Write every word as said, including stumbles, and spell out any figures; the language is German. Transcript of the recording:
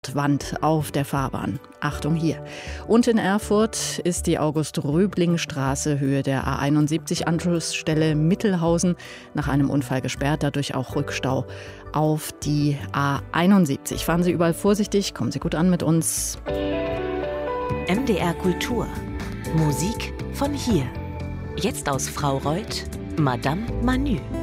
Wand auf der Fahrbahn. Achtung hier. Und in Erfurt ist die August-Röbling-Straße Höhe der A einundsiebzig Anschlussstelle Mittelhausen nach einem Unfall gesperrt, dadurch auch Rückstau auf die A einundsiebzig. Fahren Sie überall vorsichtig, kommen Sie gut an mit uns. M D R Kultur. Musik von hier. Jetzt aus Fraureuth, Madame Manu.